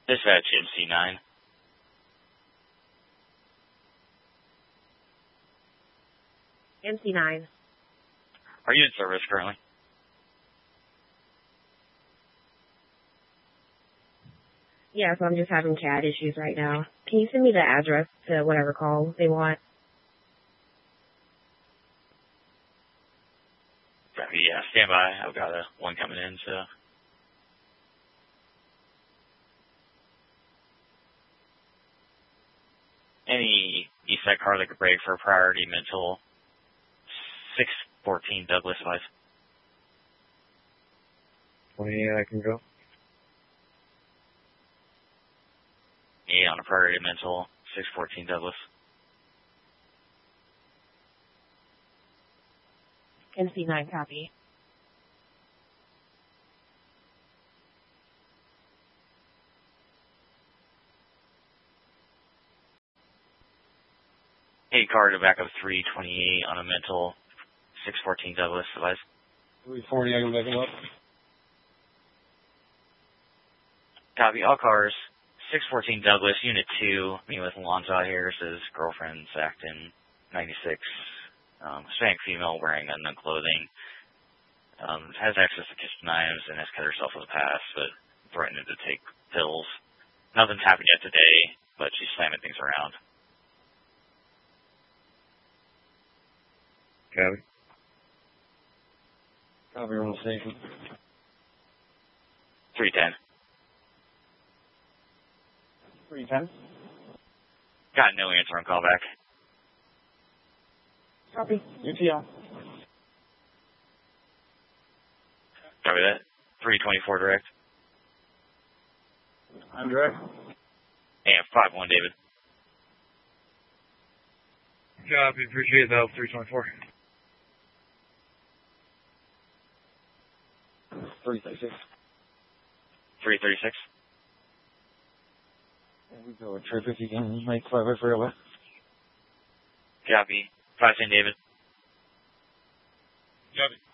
Dispatch MC9. MC9. Are you in service currently? Yeah, so I'm just having CAD issues right now. Can you send me the address to whatever call they want? Yeah, stand by. I've got one coming in, so. Any Eastside car that could break for a priority mental 614 Douglas advice. 28, I can go. Yeah, on a priority mental 614 Douglas. MC9 copy. Hey, car to back up 328 on a mental 614 Douglas advice. 340, I can back him up. Copy, all cars. 614 Douglas, Unit 2, meeting with Alonzo Harris' girlfriend, Acton, 96. Hispanic female wearing unknown clothing. Has access to kitchen knives and has cut herself with a pass, but threatened to take pills. Nothing's happened yet today, but she's slamming things around. Copy. Copy on the station. 310. 310. Got no answer on callback. Copy. UTL. Copy that. 324 direct. I'm direct. And 51 David. Copy. Appreciate the help. 324. 336. 336. We go a trip if you can make 5 for you. Copy. 510 David. Copy.